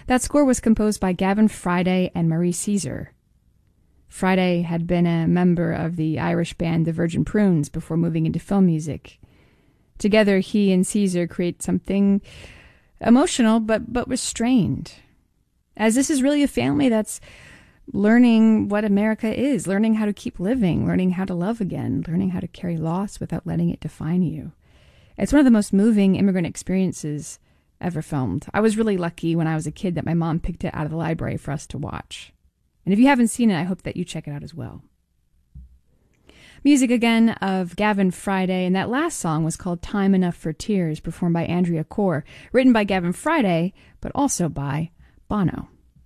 That score was composed by Gavin Friday and Marie Caesar. Friday had been a member of the Irish band The Virgin Prunes before moving into film music. Together, he and Caesar create something emotional but restrained, as this is really a family that's learning what America is, learning how to keep living, learning how to love again, learning how to carry loss without letting it define you. It's one of the most moving immigrant experiences ever filmed. I was really lucky when I was a kid that my mom picked it out of the library for us to watch. And if you haven't seen it, I hope that you check it out as well. Music again of Gavin Friday, and that last song was called Time Enough for Tears, performed by Andrea Corr, written by Gavin Friday, but also by Bono.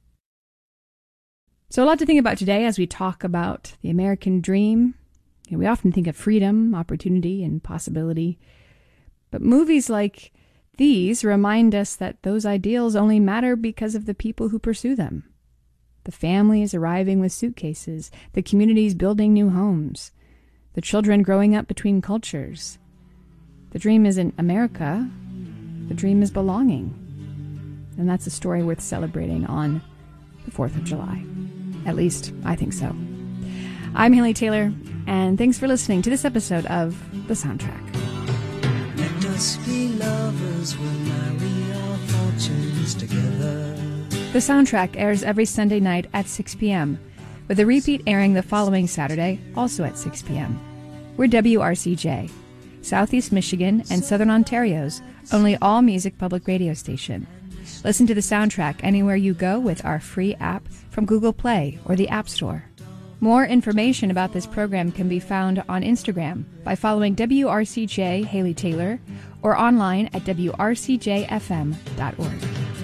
So a lot to think about today as we talk about the American dream. We often think of freedom, opportunity, and possibility. But movies like these remind us that those ideals only matter because of the people who pursue them. The families arriving with suitcases, the communities building new homes, the children growing up between cultures. The dream isn't America. The dream is belonging. And that's a story worth celebrating on the 4th of July. At least, I think so. I'm Haley Taylor, and thanks for listening to this episode of The Soundtrack. Let us be lovers, we'll marry our fortunes together. The Soundtrack airs every Sunday night at 6 p.m., with a repeat airing the following Saturday, also at 6 p.m. We're WRCJ, Southeast Michigan and Southern Ontario's only all-music public radio station. Listen to The Soundtrack anywhere you go with our free app from Google Play or the App Store. More information about this program can be found on Instagram by following WRCJ Haley Taylor or online at WRCJFM.org.